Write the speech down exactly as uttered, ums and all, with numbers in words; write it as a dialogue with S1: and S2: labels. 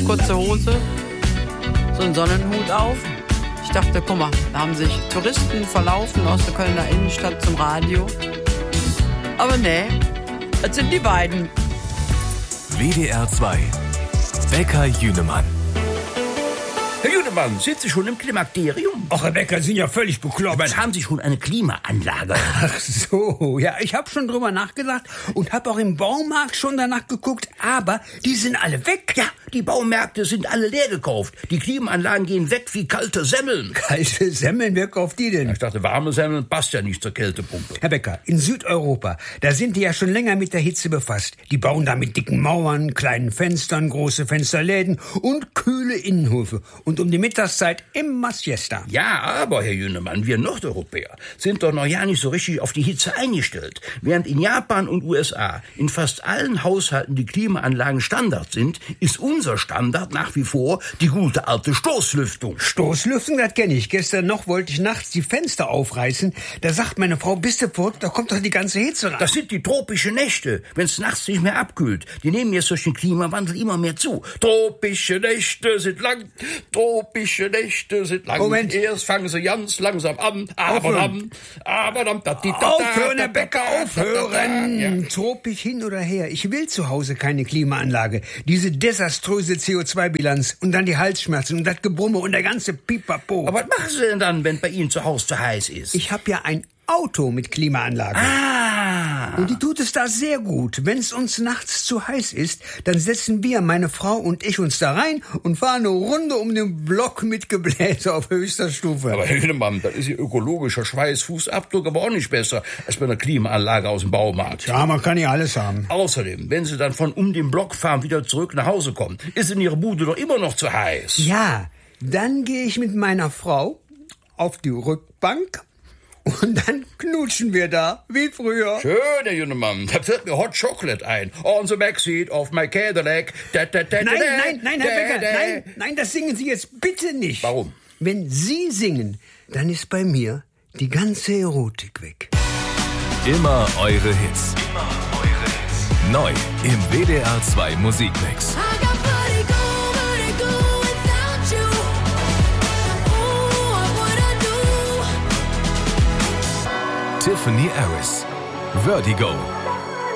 S1: kurze Hose, so einen Sonnenhut auf. Ich dachte, guck mal, da haben sich Touristen verlaufen aus der Kölner Innenstadt zum Radio. Aber nee, das sind die beiden.
S2: W D R zwei. Bäcker Jünemann.
S3: Herr Jünemann, sind Sie schon im Klimakterium?
S4: Ach, Herr Becker, Sie sind ja völlig bekloppt.
S3: Aber haben Sie schon eine Klimaanlage?
S4: Ach so, ja, ich habe schon drüber nachgedacht und habe auch im Baumarkt schon danach geguckt, aber die sind alle weg.
S3: Ja, die Baumärkte sind alle leer gekauft. Die Klimaanlagen gehen weg wie kalte Semmeln.
S4: Kalte Semmeln, wer kauft die denn?
S3: Ich dachte, warme Semmeln passt ja nicht zur Kältepumpe.
S4: Herr Becker, in Südeuropa, da sind die ja schon länger mit der Hitze befasst. Die bauen da mit dicken Mauern, kleinen Fenstern, große Fensterläden und kühle Innenhöfe. Und um die Mittagszeit immer Siesta.
S3: Ja, aber, Herr Jünemann, wir Nordeuropäer sind doch noch ja nicht so richtig auf die Hitze eingestellt. Während in Japan und U S A in fast allen Haushalten die Klimaanlagen Standard sind, ist unser Standard nach wie vor die gute alte Stoßlüftung.
S4: Stoßlüftung, das kenne ich. Gestern noch wollte ich nachts die Fenster aufreißen. Da sagt meine Frau, bist du verrückt, da kommt doch die ganze Hitze rein.
S3: Das sind die tropischen Nächte, wenn es nachts nicht mehr abkühlt. Die nehmen jetzt durch den Klimawandel immer mehr zu. Tropische Nächte sind lang, tropische Nächte sind lang.
S4: Moment.
S3: Erst fangen sie ganz langsam an, aber dann, aber dann, da, die, da,
S4: Aufhören, Herr
S3: da,
S4: Becker,
S3: da,
S4: aufhören!
S3: da, da, ja.
S4: Tropisch hin oder her. Ich will zu Hause keine Klimaanlage. Diese desaströse C O zwei Bilanz und dann die Halsschmerzen und das Gebrumme und der ganze Pipapo.
S3: Aber was machen Sie denn dann, wenn bei Ihnen zu Hause zu heiß ist?
S4: Ich habe ja ein Auto mit Klimaanlage.
S3: Ah!
S4: Und die tut es da sehr gut. Wenn es uns nachts zu heiß ist, dann setzen wir, meine Frau und ich, uns da rein und fahren eine Runde um den Block mit Gebläse auf höchster Stufe.
S3: Aber Herr Hünemann, das ist Ihr ökologischer Schweißfußabdruck aber auch nicht besser als bei einer Klimaanlage aus dem Baumarkt.
S4: Ja, man kann ja alles haben.
S3: Außerdem, wenn Sie dann von um den Block fahren wieder zurück nach Hause kommen, ist in Ihrer Bude doch immer noch zu heiß.
S4: Ja, dann gehe ich mit meiner Frau auf die Rückbank und dann knutschen wir da, wie früher.
S3: Schön, Herr Jünemann. Da fällt mir Hot Chocolate ein. On the backseat of my Cadillac. Da, da, da,
S4: Nein,
S3: da,
S4: nein, nein, Herr
S3: da,
S4: Becker,
S3: da.
S4: nein, nein, das singen Sie jetzt bitte nicht.
S3: Warum?
S4: Wenn Sie singen, dann ist bei mir die ganze Erotik weg.
S2: Immer eure Hits. Immer eure Hits. Neu im W D R zwei Musikmix. Tiffany Harris. Vertigo.